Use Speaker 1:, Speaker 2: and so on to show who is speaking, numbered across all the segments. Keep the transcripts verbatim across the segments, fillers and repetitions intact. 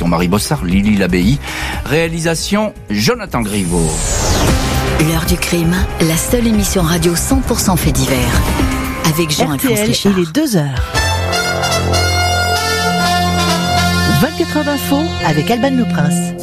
Speaker 1: présentation Marie Bossard, Lily Labéi, réalisation Jonathan Griveaux.
Speaker 2: L'heure du crime, la seule émission radio cent pour cent fait divers. Avec Jean-Alphonse Richard.
Speaker 3: Il est deux heures. vingt-quatre heures d'info avec Alban Le Prince.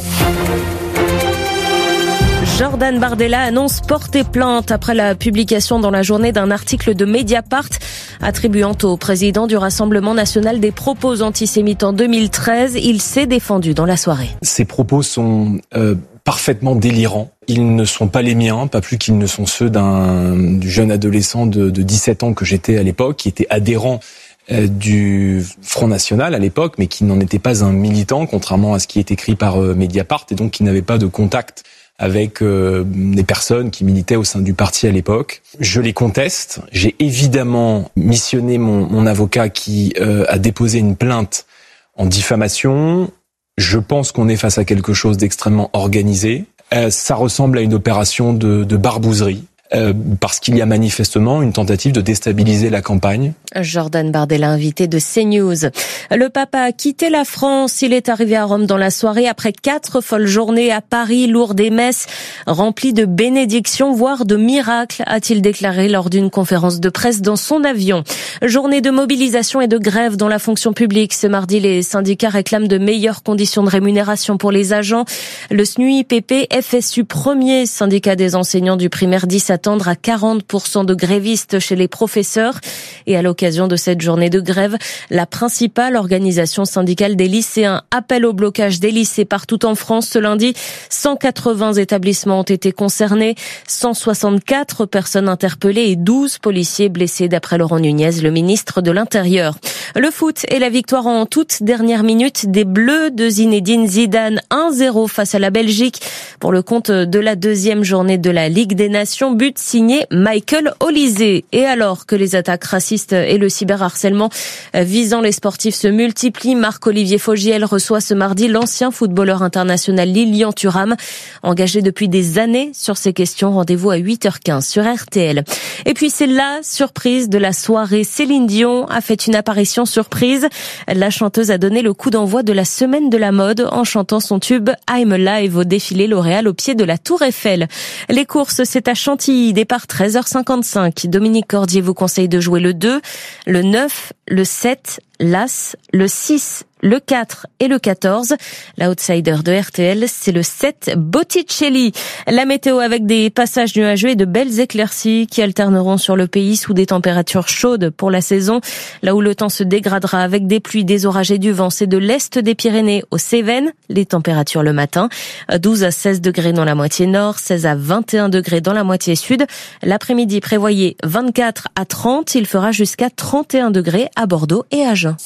Speaker 4: Jordan Bardella annonce porter plainte après la publication dans la journée d'un article de Mediapart attribuant au président du Rassemblement national des propos antisémites en deux mille treize. Il s'est défendu dans la soirée.
Speaker 5: Ces propos sont euh, parfaitement délirants. Ils ne sont pas les miens, pas plus qu'ils ne sont ceux d'un jeune adolescent de, de dix-sept ans que j'étais à l'époque, qui était adhérent euh, du Front National à l'époque, mais qui n'en était pas un militant, contrairement à ce qui est écrit par euh, Mediapart, et donc qui n'avait pas de contact avec euh, des personnes qui militaient au sein du parti à l'époque. Je les conteste. J'ai évidemment missionné mon, mon avocat qui euh, a déposé une plainte en diffamation. Je pense qu'on est face à quelque chose d'extrêmement organisé. Euh, ça ressemble à une opération de, de barbouzerie. Euh, parce qu'il y a manifestement une tentative de déstabiliser la campagne.
Speaker 4: Jordan Bardella, invité de CNews. Le pape a quitté la France. Il est arrivé à Rome dans la soirée après quatre folles journées à Paris, Lourdes et Metz, remplies de bénédictions, voire de miracles, a-t-il déclaré lors d'une conférence de presse dans son avion. Journée de mobilisation et de grève dans la fonction publique. Ce mardi, les syndicats réclament de meilleures conditions de rémunération pour les agents. Le S N U I P P F S U, premier syndicat des enseignants du primaire, dit s'attendre à quarante pour cent de grévistes chez les professeurs. Et à l'occasion de cette journée de grève, la principale organisation syndicale des lycéens appelle au blocage des lycées partout en France. Ce lundi, cent quatre-vingts établissements ont été concernés, cent soixante-quatre personnes interpellées et douze policiers blessés d'après Laurent Nunez, le ministre de l'Intérieur. Le foot et la victoire en toute dernière minute des Bleus de Zinedine Zidane, un zéro face à la Belgique pour le compte de la deuxième journée de la Ligue des Nations, but signé Michael Olise. Et alors que les attaques racistes et le cyberharcèlement visant les sportifs se multiplient, Marc-Olivier Fogiel reçoit ce mardi l'ancien footballeur international Lilian Thuram, engagé depuis des années sur ces questions. Rendez-vous à huit heures quinze sur R T L. Et puis c'est la surprise de la soirée. Céline Dion a fait une apparition surprise. La chanteuse a donné le coup d'envoi de la semaine de la mode en chantant son tube I'm Alive au défilé L'Oréal au pied de la Tour Eiffel. Les courses, c'est à Chantilly, départ treize heures cinquante-cinq. Dominique Cordier vous conseille de jouer le deux, le neuf, le sept, l'As, le six, le quatre et le quatorze. L'outsider de R T L, c'est le sept, Botticelli. La météo avec des passages nuageux et de belles éclaircies qui alterneront sur le pays sous des températures chaudes pour la saison. Là où le temps se dégradera avec des pluies, des orages et du vent, c'est de l'est des Pyrénées aux Cévennes. Les températures le matin, douze à seize degrés dans la moitié nord, seize à vingt et un degrés dans la moitié sud. L'après-midi, prévoyez vingt-quatre à trente. Il fera jusqu'à trente et un degrés à Bordeaux et à Agen.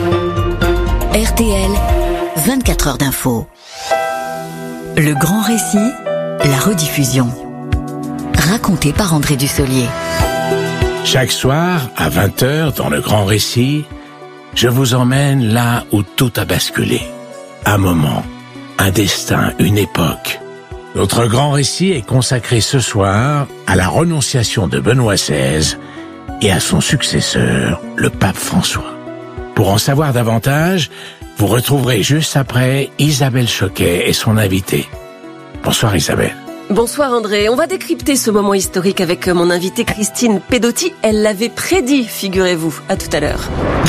Speaker 2: R T L, vingt-quatre heures d'info. Le grand récit, la rediffusion. Raconté par André Dussolier.
Speaker 6: Chaque soir, à vingt heures, dans le grand récit, je vous emmène là où tout a basculé. Un moment, un destin, une époque. Notre grand récit est consacré ce soir à la renonciation de Benoît seize et à son successeur, le pape François. Pour en savoir davantage, vous retrouverez juste après Isabelle Choquet et son invité. Bonsoir Isabelle.
Speaker 7: Bonsoir André. On va décrypter ce moment historique avec mon invitée Christine Pedotti. Elle l'avait prédit, figurez-vous. À tout à l'heure.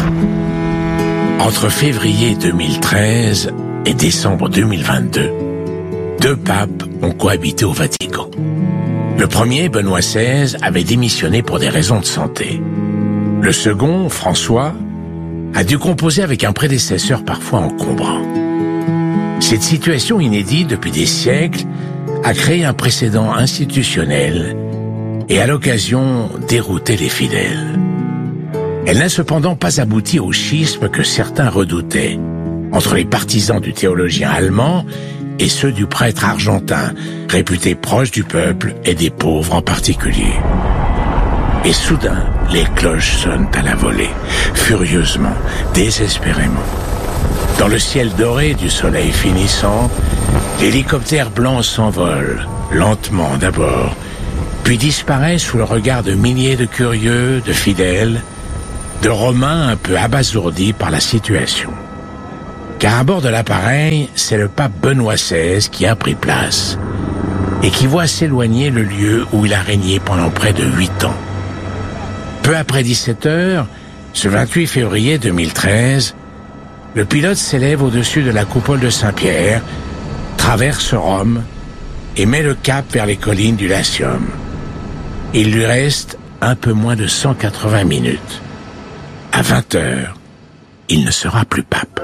Speaker 6: Entre février deux mille treize et décembre deux mille vingt-deux, deux papes ont cohabité au Vatican. Le premier, Benoît seize, avait démissionné pour des raisons de santé. Le second, François, a dû composer avec un prédécesseur parfois encombrant. Cette situation inédite depuis des siècles a créé un précédent institutionnel et à l'occasion dérouté les fidèles. Elle n'a cependant pas abouti au schisme que certains redoutaient entre les partisans du théologien allemand et ceux du prêtre argentin, réputé proche du peuple et des pauvres en particulier. Et soudain, les cloches sonnent à la volée, furieusement, désespérément. Dans le ciel doré du soleil finissant, l'hélicoptère blanc s'envole, lentement d'abord, puis disparaît sous le regard de milliers de curieux, de fidèles, de Romains un peu abasourdis par la situation. Car à bord de l'appareil, c'est le pape Benoît seize qui a pris place et qui voit s'éloigner le lieu où il a régné pendant près de huit ans. Peu après dix-sept heures, ce vingt-huit février deux mille treize, le pilote s'élève au-dessus de la coupole de Saint-Pierre, traverse Rome et met le cap vers les collines du Latium. Il lui reste un peu moins de cent quatre-vingts minutes. À vingt heures, il ne sera plus pape.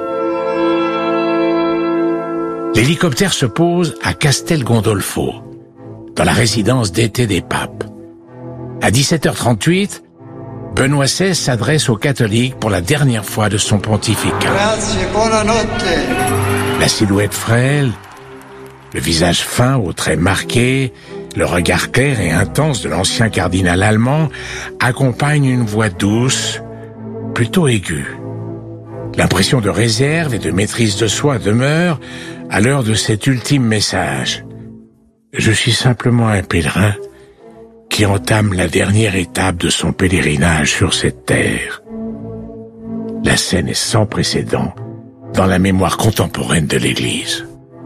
Speaker 6: L'hélicoptère se pose à Castel Gandolfo, dans la résidence d'été des papes. À dix-sept heures trente-huit, Benoît seize s'adresse aux catholiques pour la dernière fois de son pontificat.
Speaker 8: Grazie, buonanotte.
Speaker 6: La silhouette frêle, le visage fin aux traits marqués, le regard clair et intense de l'ancien cardinal allemand accompagnent une voix douce, plutôt aiguë. L'impression de réserve et de maîtrise de soi demeure à l'heure de cet ultime message. Je suis simplement un pèlerin qui entame la dernière étape de son pèlerinage sur cette terre. La scène est sans précédent dans la mémoire contemporaine de l'Église.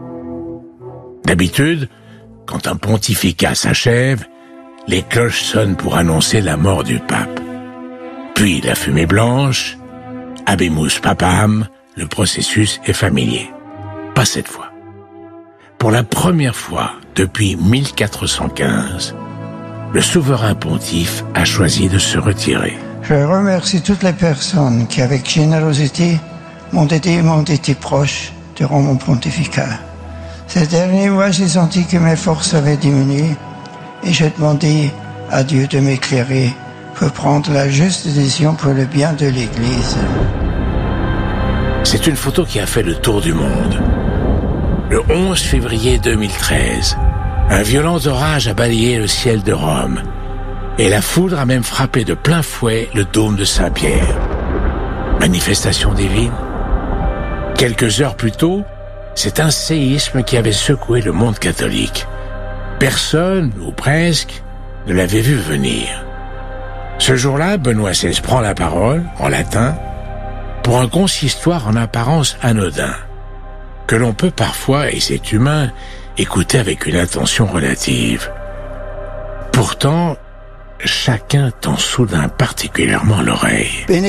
Speaker 6: D'habitude, quand un pontificat s'achève, les cloches sonnent pour annoncer la mort du pape. Puis la fumée blanche, Habemus Papam, le processus est familier. Pas cette fois. Pour la première fois depuis mille quatre cent quinze, le souverain pontife a choisi de se retirer.
Speaker 8: Je remercie toutes les personnes qui, avec générosité, m'ont aidé et m'ont été proches durant mon pontificat. Ces derniers mois, j'ai senti que mes forces avaient diminué et j'ai demandé à Dieu de m'éclairer pour prendre la juste décision pour le bien de l'Église.
Speaker 6: C'est une photo qui a fait le tour du monde. Le onze février deux mille treize, un violent orage a balayé le ciel de Rome et la foudre a même frappé de plein fouet le dôme de Saint-Pierre. Manifestation divine. Quelques heures plus tôt, c'est un séisme qui avait secoué le monde catholique. Personne, ou presque, ne l'avait vu venir. Ce jour-là, Benoît seize prend la parole, en latin, pour un consistoire en apparence anodin, que l'on peut parfois, et c'est humain, écouter avec une attention relative. Pourtant, chacun tend soudain particulièrement l'oreille.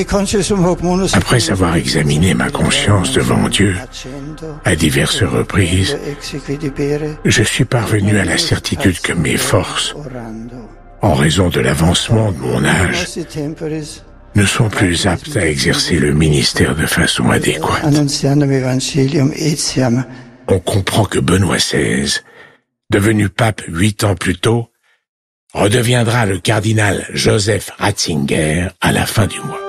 Speaker 6: Après avoir examiné ma conscience devant Dieu à diverses reprises, je suis parvenu à la certitude que mes forces, en raison de l'avancement de mon âge, ne sont plus aptes à exercer le ministère de façon adéquate. On comprend que Benoît seize, devenu pape huit ans plus tôt, redeviendra le cardinal Joseph Ratzinger à la fin du mois.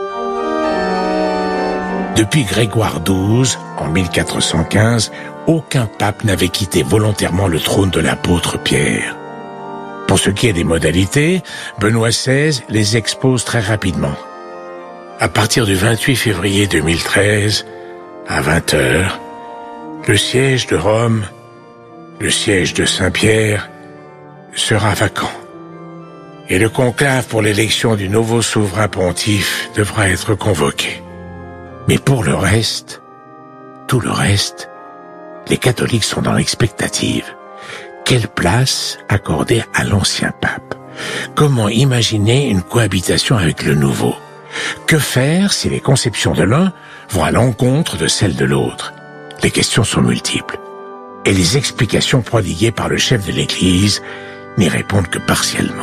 Speaker 6: Depuis Grégoire douze, en mille quatre cent quinze, aucun pape n'avait quitté volontairement le trône de l'apôtre Pierre. Pour ce qui est des modalités, Benoît seize les expose très rapidement. À partir du vingt-huit février deux mille treize, à vingt heures, le siège de Rome, le siège de Saint-Pierre, sera vacant. Et le conclave pour l'élection du nouveau souverain pontife devra être convoqué. Mais pour le reste, tout le reste, les catholiques sont dans l'expectative. Quelle place accorder à l'ancien pape? Comment imaginer une cohabitation avec le nouveau? Que faire si les conceptions de l'un vont à l'encontre de celles de l'autre? Les questions sont multiples. Et les explications prodiguées par le chef de l'Église n'y répondent que partiellement.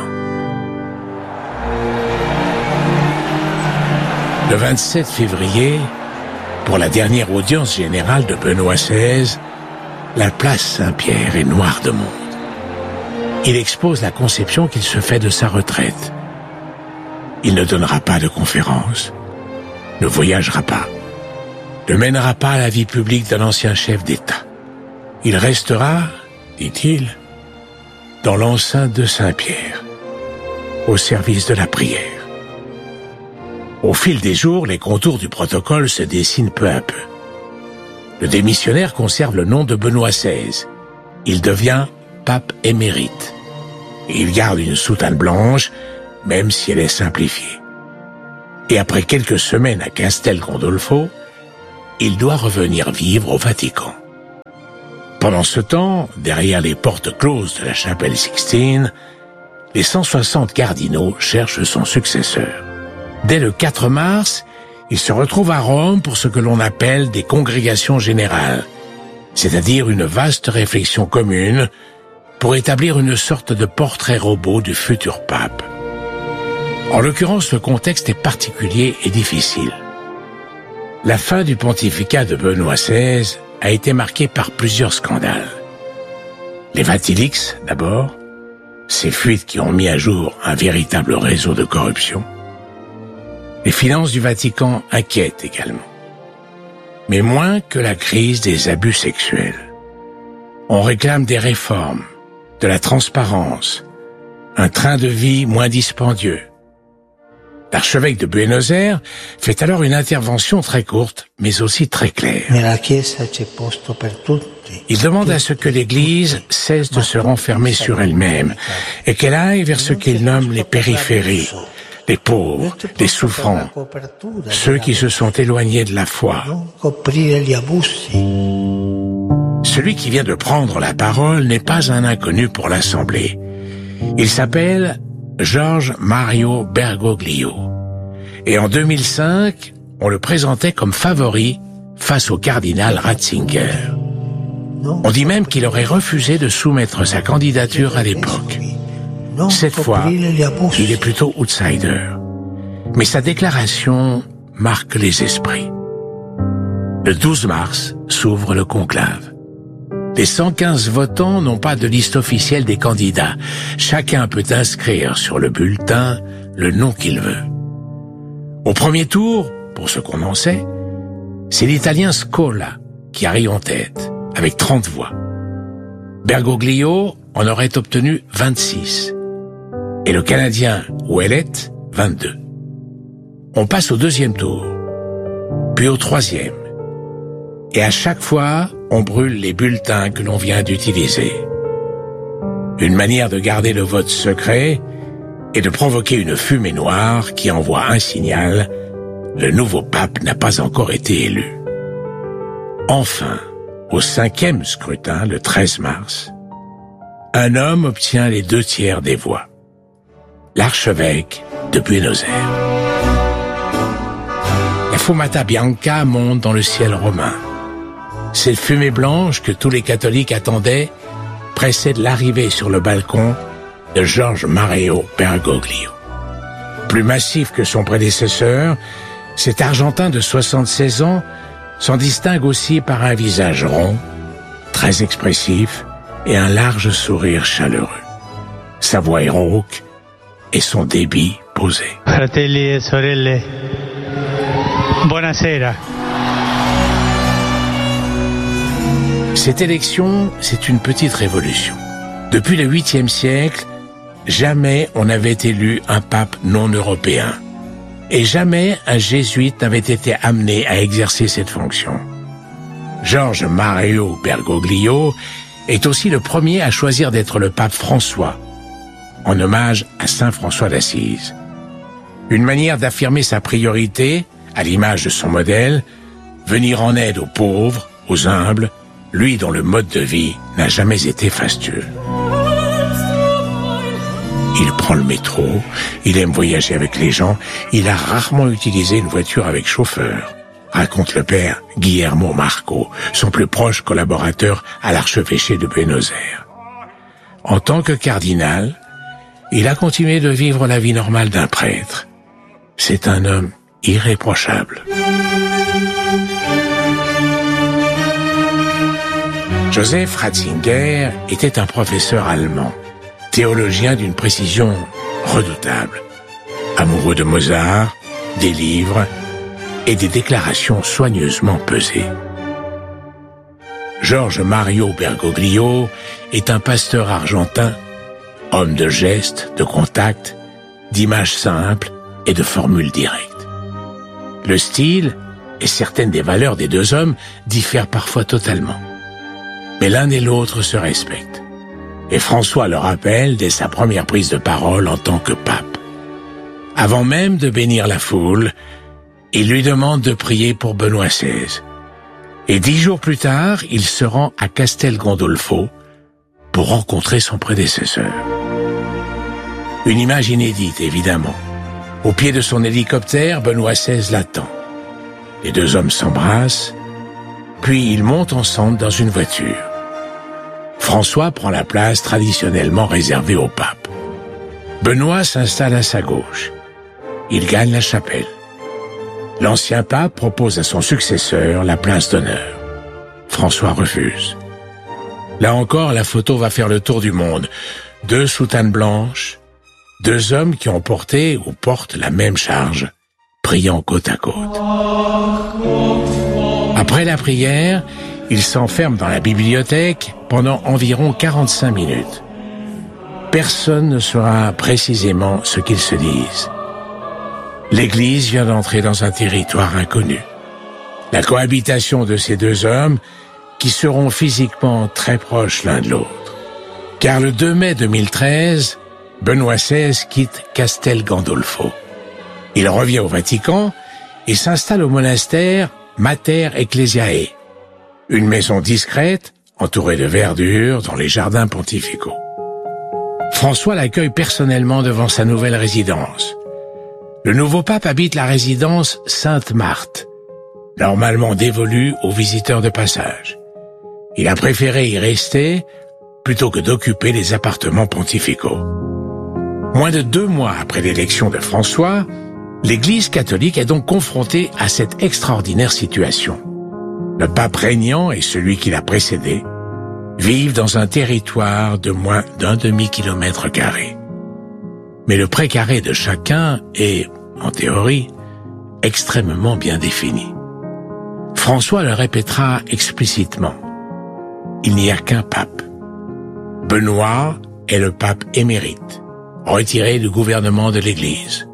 Speaker 6: Le vingt-sept février, pour la dernière audience générale de Benoît seize, la place Saint-Pierre est noire de monde. Il expose la conception qu'il se fait de sa retraite. Il ne donnera pas de conférence, ne voyagera pas, ne mènera pas à la vie publique d'un ancien chef d'État. Il restera, dit-il, dans l'enceinte de Saint-Pierre, au service de la prière. Au fil des jours, les contours du protocole se dessinent peu à peu. Le démissionnaire conserve le nom de Benoît seize. Il devient pape émérite. Il garde une soutane blanche, même si elle est simplifiée. Et après quelques semaines à Castel Gandolfo, il doit revenir vivre au Vatican. Pendant ce temps, derrière les portes closes de la chapelle Sixtine, les cent soixante cardinaux cherchent son successeur. Dès le quatre mars, il se retrouve à Rome pour ce que l'on appelle des congrégations générales, c'est-à-dire une vaste réflexion commune pour établir une sorte de portrait robot du futur pape. En l'occurrence, le contexte est particulier et difficile. La fin du pontificat de Benoît seize a été marquée par plusieurs scandales. Les Vatilix, d'abord, ces fuites qui ont mis à jour un véritable réseau de corruption. Les finances du Vatican inquiètent également. Mais moins que la crise des abus sexuels. On réclame des réformes, de la transparence, un train de vie moins dispendieux. L'archevêque de Buenos Aires fait alors une intervention très courte, mais aussi très claire. Il demande à ce que l'Église cesse de se renfermer sur elle-même et qu'elle aille vers ce qu'il nomme les périphéries, les pauvres, les souffrants, ceux qui se sont éloignés de la foi. Celui qui vient de prendre la parole n'est pas un inconnu pour l'Assemblée. Il s'appelle Jorge Mario Bergoglio. Et en deux mille cinq, on le présentait comme favori face au cardinal Ratzinger. On dit même qu'il aurait refusé de soumettre sa candidature à l'époque. Cette fois, il est plutôt outsider. Mais sa déclaration marque les esprits. Le douze mars s'ouvre le conclave. Les cent quinze votants n'ont pas de liste officielle des candidats. Chacun peut inscrire sur le bulletin le nom qu'il veut. Au premier tour, pour ce qu'on en sait, c'est l'Italien Scola qui arrive en tête, avec trente voix. Bergoglio en aurait obtenu vingt-six. Et le Canadien Ouellet, vingt-deux. On passe au deuxième tour, puis au troisième. Et à chaque fois, on brûle les bulletins que l'on vient d'utiliser. Une manière de garder le vote secret et de provoquer une fumée noire qui envoie un signal: le nouveau pape n'a pas encore été élu. Enfin, au cinquième scrutin, le treize mars, un homme obtient les deux tiers des voix. L'archevêque de Buenos Aires. La Fumata Bianca monte dans le ciel romain. Cette fumée blanche que tous les catholiques attendaient précède l'arrivée sur le balcon de Jorge Mario Bergoglio. Plus massif que son prédécesseur, cet Argentin de soixante-seize ans s'en distingue aussi par un visage rond, très expressif et un large sourire chaleureux. Sa voix est rauque et son débit posé.
Speaker 9: Fratelli e sorelle, buonasera.
Speaker 6: Cette élection, c'est une petite révolution. Depuis le huitième siècle, jamais on n'avait élu un pape non européen. Et jamais un jésuite n'avait été amené à exercer cette fonction. Jorge Mario Bergoglio est aussi le premier à choisir d'être le pape François, en hommage à saint François d'Assise. Une manière d'affirmer sa priorité, à l'image de son modèle, venir en aide aux pauvres, aux humbles, lui dont le mode de vie n'a jamais été fastueux. Il prend le métro, il aime voyager avec les gens, il a rarement utilisé une voiture avec chauffeur, raconte le père Guillermo Marco, son plus proche collaborateur à l'archevêché de Buenos Aires. En tant que cardinal, il a continué de vivre la vie normale d'un prêtre. C'est un homme irréprochable. Joseph Ratzinger était un professeur allemand, théologien d'une précision redoutable, amoureux de Mozart, des livres et des déclarations soigneusement pesées. Jorge Mario Bergoglio est un pasteur argentin, homme de gestes, de contacts, d'images simples et de formules directes. Le style et certaines des valeurs des deux hommes diffèrent parfois totalement. Mais l'un et l'autre se respectent. Et François le rappelle dès sa première prise de parole en tant que pape. Avant même de bénir la foule, il lui demande de prier pour Benoît seize, Et dix jours plus tard, il se rend à Castel Gandolfo pour rencontrer son prédécesseur. Une image inédite, évidemment. Au pied de son hélicoptère, Benoît seize l'attend. Les deux hommes s'embrassent, puis ils montent ensemble dans une voiture. François prend la place traditionnellement réservée au pape. Benoît s'installe à sa gauche. Il gagne la chapelle. L'ancien pape propose à son successeur la place d'honneur. François refuse. Là encore, la photo va faire le tour du monde. Deux soutanes blanches, deux hommes qui ont porté ou portent la même charge, priant côte à côte. Après la prière, ils s'enferment dans la bibliothèque pendant environ quarante-cinq minutes. Personne ne saura précisément ce qu'ils se disent. L'Église vient d'entrer dans un territoire inconnu. La cohabitation de ces deux hommes, qui seront physiquement très proches l'un de l'autre. Car le deux mai deux mille treize, Benoît seize quitte Castel Gandolfo. Il revient au Vatican et s'installe au monastère Mater Ecclesiae, une maison discrète, entourée de verdure dans les jardins pontificaux. François l'accueille personnellement devant sa nouvelle résidence. Le nouveau pape habite la résidence Sainte-Marthe, normalement dévolue aux visiteurs de passage. Il a préféré y rester plutôt que d'occuper les appartements pontificaux. Moins de deux mois après l'élection de François, l'Église catholique est donc confrontée à cette extraordinaire situation. Le pape régnant et celui qui l'a précédé vivent dans un territoire de moins d'un demi-kilomètre carré. Mais le précaré de chacun est, en théorie, extrêmement bien défini. François le répétera explicitement. Il n'y a qu'un pape. Benoît est le pape émérite, retiré du gouvernement de l'Église.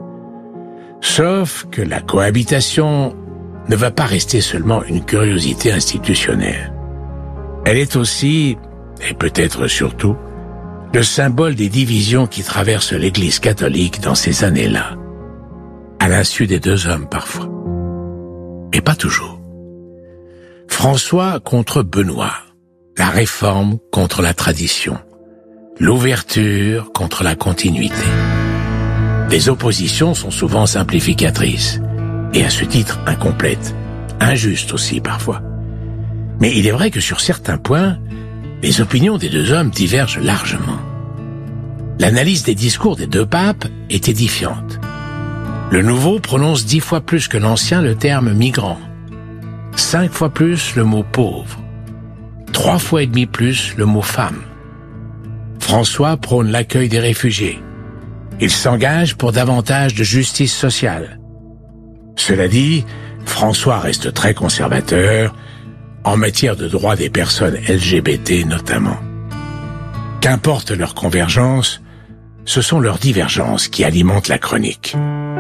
Speaker 6: Sauf que la cohabitation ne va pas rester seulement une curiosité institutionnelle. Elle est aussi, et peut-être surtout, le symbole des divisions qui traversent l'Église catholique dans ces années-là, à l'insu des deux hommes parfois. Mais pas toujours. François contre Benoît, la réforme contre la tradition, l'ouverture contre la continuité. Les oppositions sont souvent simplificatrices, et à ce titre incomplètes, injustes aussi parfois. Mais il est vrai que sur certains points, les opinions des deux hommes divergent largement. L'analyse des discours des deux papes est édifiante. Le nouveau prononce dix fois plus que l'ancien le terme migrant, cinq fois plus le mot pauvre, trois fois et demi plus le mot femme. François prône l'accueil des réfugiés. Il s'engage pour davantage de justice sociale. Cela dit, François reste très conservateur en matière de droits des personnes L G B T notamment. Qu'importe leur convergence, ce sont leurs divergences qui alimentent la chronique.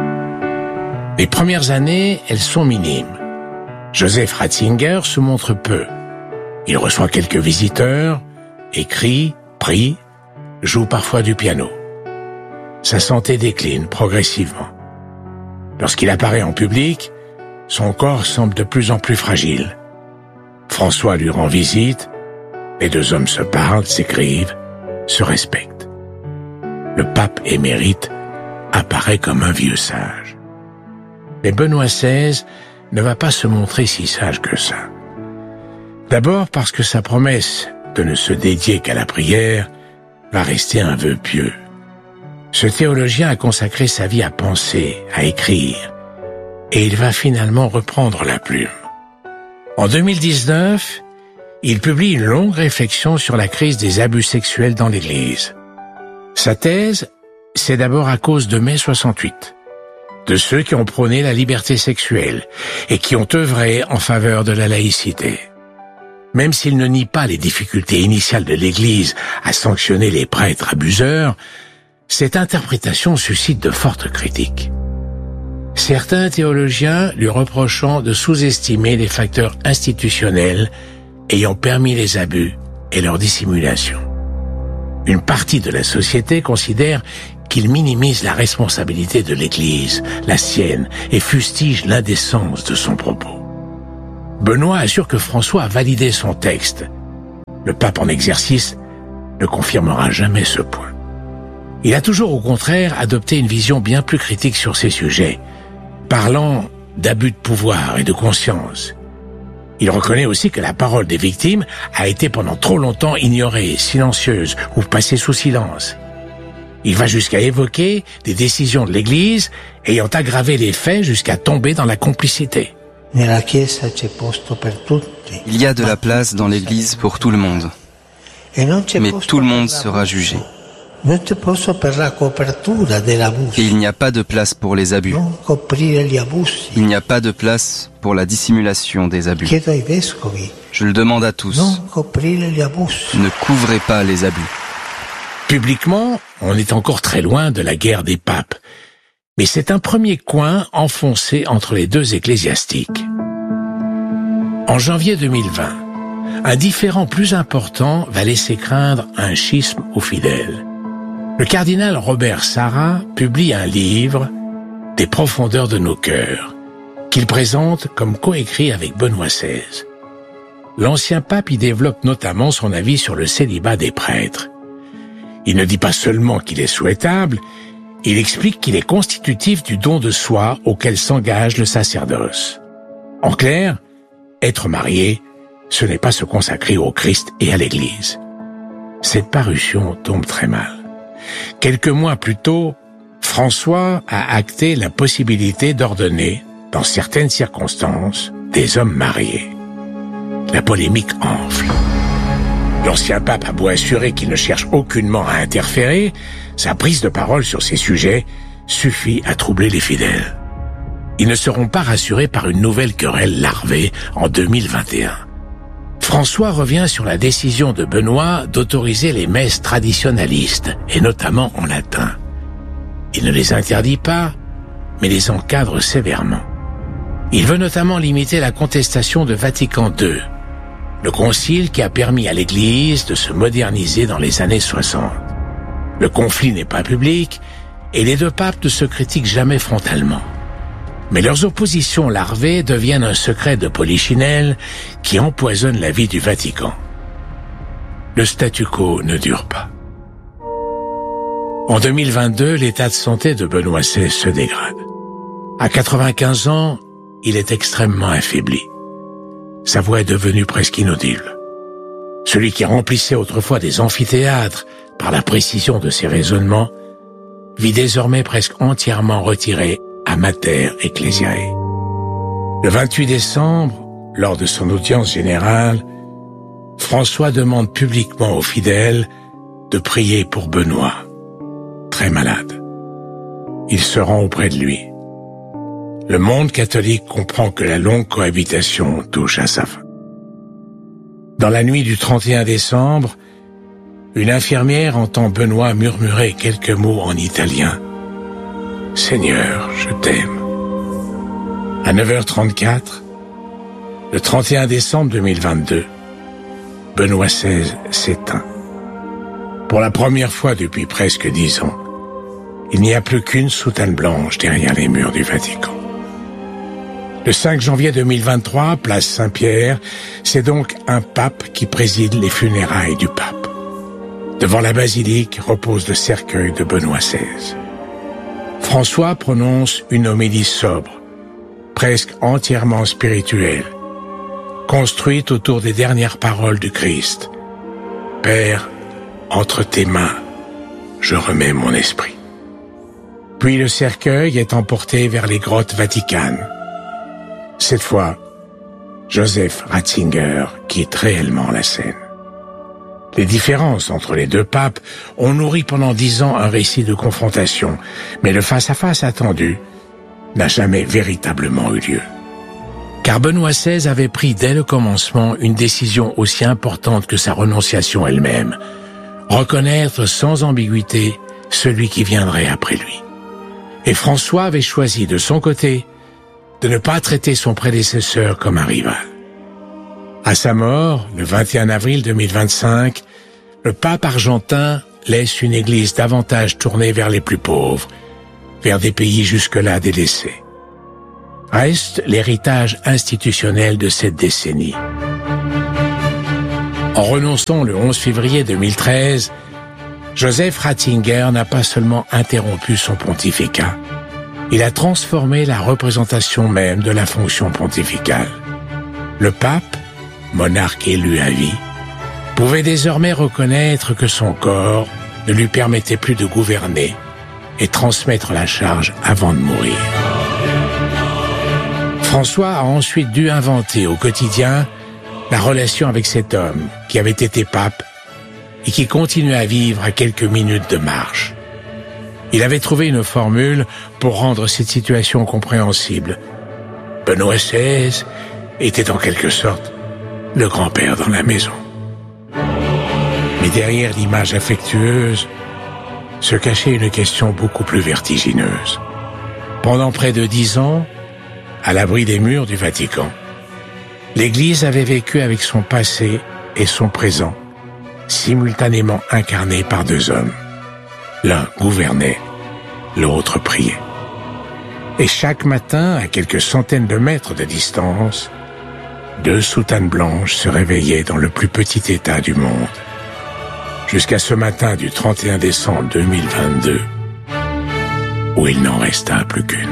Speaker 6: Les premières années, elles sont minimes. Joseph Ratzinger se montre peu. Il reçoit quelques visiteurs, écrit, prie, joue parfois du piano. Sa santé décline progressivement. Lorsqu'il apparaît en public, son corps semble de plus en plus fragile. François lui rend visite, les deux hommes se parlent, s'écrivent, se respectent. Le pape émérite apparaît comme un vieux sage. Mais Benoît seize ne va pas se montrer si sage que ça. D'abord parce que sa promesse de ne se dédier qu'à la prière va rester un vœu pieux. Ce théologien a consacré sa vie à penser, à écrire, et il va finalement reprendre la plume. En deux mille dix-neuf, il publie une longue réflexion sur la crise des abus sexuels dans l'Église. Sa thèse, c'est d'abord à cause de mai soixante-huit, de ceux qui ont prôné la liberté sexuelle et qui ont œuvré en faveur de la laïcité. Même s'il ne nie pas les difficultés initiales de l'Église à sanctionner les prêtres abuseurs, cette interprétation suscite de fortes critiques. Certains théologiens lui reprochant de sous-estimer les facteurs institutionnels ayant permis les abus et leur dissimulation. Une partie de la société considère qu'il minimise la responsabilité de l'Église, la sienne, et fustige l'indécence de son propos. Benoît assure que François a validé son texte. Le pape en exercice ne confirmera jamais ce point. Il a toujours au contraire adopté une vision bien plus critique sur ces sujets, parlant d'abus de pouvoir et de conscience. Il reconnaît aussi que la parole des victimes a été pendant trop longtemps ignorée, silencieuse ou passée sous silence. Il va jusqu'à évoquer des décisions de l'Église ayant aggravé les faits jusqu'à tomber dans la complicité.
Speaker 1: Il y a de la place dans l'Église pour tout le monde, mais tout le monde sera jugé. Et il n'y a pas de place pour les abus. Il n'y a pas de place pour la dissimulation des abus. Je le demande à tous. Ne couvrez pas les abus.
Speaker 6: Publiquement, on est encore très loin de la guerre des papes. Mais c'est un premier coin enfoncé entre les deux ecclésiastiques. En janvier deux mille vingt, un différend plus important va laisser craindre un schisme aux fidèles. Le cardinal Robert Sarra publie un livre, Des profondeurs de nos cœurs, qu'il présente comme coécrit avec Benoît seize. L'ancien pape y développe notamment son avis sur le célibat des prêtres. Il ne dit pas seulement qu'il est souhaitable, il explique qu'il est constitutif du don de soi auquel s'engage le sacerdoce. En clair, être marié, ce n'est pas se consacrer au Christ et à l'Église. Cette parution tombe très mal. Quelques mois plus tôt, François a acté la possibilité d'ordonner, dans certaines circonstances, des hommes mariés. La polémique enfle. L'ancien pape a beau assurer qu'il ne cherche aucunement à interférer, sa prise de parole sur ces sujets suffit à troubler les fidèles. Ils ne seront pas rassurés par une nouvelle querelle larvée en deux mille vingt et un. François revient sur la décision de Benoît d'autoriser les messes traditionnalistes, et notamment en latin. Il ne les interdit pas, mais les encadre sévèrement. Il veut notamment limiter la contestation de Vatican deux, le concile qui a permis à l'Église de se moderniser dans les années soixante. Le conflit n'est pas public, et les deux papes ne se critiquent jamais frontalement. Mais leurs oppositions larvées deviennent un secret de polichinelle qui empoisonne la vie du Vatican. Le statu quo ne dure pas. En deux mille vingt-deux, l'état de santé de Benoît seize se dégrade. À quatre-vingt-quinze ans, il est extrêmement affaibli. Sa voix est devenue presque inaudible. Celui qui remplissait autrefois des amphithéâtres par la précision de ses raisonnements vit désormais presque entièrement retiré à Mater Ecclesiae. Le vingt-huit décembre, lors de son audience générale, François demande publiquement aux fidèles de prier pour Benoît, très malade. Il se rend auprès de lui. Le monde catholique comprend que la longue cohabitation touche à sa fin. Dans la nuit du trente et un décembre, une infirmière entend Benoît murmurer quelques mots en italien. « Seigneur, je t'aime ». À neuf heures trente-quatre, le trente et un décembre deux mille vingt-deux, Benoît seize s'éteint. Pour la première fois depuis presque dix ans, il n'y a plus qu'une soutane blanche derrière les murs du Vatican. Le cinq janvier deux mille vingt-trois, place Saint-Pierre, c'est donc un pape qui préside les funérailles du pape. Devant la basilique repose le cercueil de Benoît seize. François prononce une homélie sobre, presque entièrement spirituelle, construite autour des dernières paroles du Christ. « Père, entre tes mains, je remets mon esprit. » Puis le cercueil est emporté vers les grottes vaticanes. Cette fois, Joseph Ratzinger quitte réellement la scène. Les différences entre les deux papes ont nourri pendant dix ans un récit de confrontation, mais le face-à-face attendu n'a jamais véritablement eu lieu. Car Benoît seize avait pris dès le commencement une décision aussi importante que sa renonciation elle-même, reconnaître sans ambiguïté celui qui viendrait après lui. Et François avait choisi de son côté de ne pas traiter son prédécesseur comme un rival. À sa mort, le vingt et un avril deux mille vingt-cinq, le pape argentin laisse une église davantage tournée vers les plus pauvres, vers des pays jusque-là délaissés. reste l'héritage institutionnel de cette décennie. En renonçant le onze février deux mille treize, Joseph Ratzinger n'a pas seulement interrompu son pontificat, il a transformé la représentation même de la fonction pontificale. Le pape, monarque élu à vie, pouvait désormais reconnaître que son corps ne lui permettait plus de gouverner et transmettre la charge avant de mourir. François a ensuite dû inventer au quotidien la relation avec cet homme qui avait été pape et qui continue à vivre à quelques minutes de marche. Il avait trouvé une formule pour rendre cette situation compréhensible. Benoît seize était en quelque sorte le grand-père dans la maison. Mais derrière l'image affectueuse se cachait une question beaucoup plus vertigineuse. Pendant près de dix ans, à l'abri des murs du Vatican, l'Église avait vécu avec son passé et son présent, simultanément incarnés par deux hommes. L'un gouvernait, l'autre priait. Et chaque matin, à quelques centaines de mètres de distance, deux soutanes blanches se réveillaient dans le plus petit État du monde. Jusqu'à ce matin du trente et un décembre deux mille vingt-deux, où il n'en resta plus qu'une.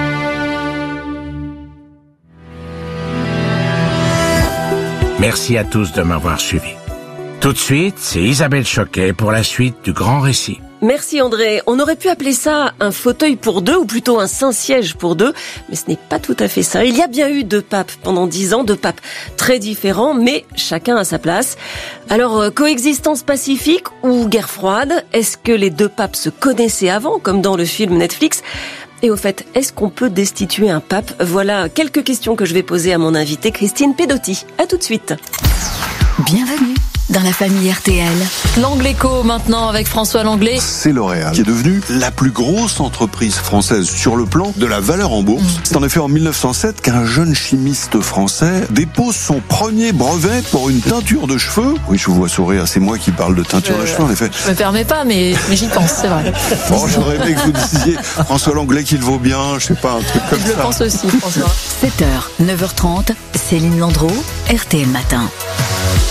Speaker 6: Merci à tous de m'avoir suivi. Tout de suite, c'est Isabelle Choquet pour la suite du grand récit.
Speaker 7: Merci André. On aurait pu appeler ça un fauteuil pour deux ou plutôt un Saint-Siège pour deux, mais ce n'est pas tout à fait ça. Il y a bien eu deux papes pendant dix ans, deux papes très différents, mais chacun à sa place. Alors, euh, coexistence pacifique ou guerre froide? Est-ce que les deux papes se connaissaient avant, comme dans le film Netflix? Et au fait, est-ce qu'on peut destituer un pape? Voilà quelques questions que je vais poser à mon invitée Christine Pedotti. À tout de suite.
Speaker 2: Bienvenue dans la famille R T L.
Speaker 10: L'Angléco maintenant avec François Langlais.
Speaker 11: C'est L'Oréal qui est devenue la plus grosse entreprise française sur le plan de la valeur en bourse. C'est en effet en mille neuf cent sept qu'un jeune chimiste français dépose son premier brevet pour une teinture de cheveux. Oui, je vous vois sourire, c'est moi qui parle de teinture euh, de cheveux en effet.
Speaker 10: Je me permets pas, mais, mais j'y pense, c'est vrai.
Speaker 11: Bon, j'aurais aimé que vous disiez François Langlais qu'il vaut bien, je sais pas, un truc comme
Speaker 10: je
Speaker 11: ça.
Speaker 10: Je le pense aussi, François.
Speaker 2: sept heures, neuf heures trente, Céline Landreau, R T L Matin.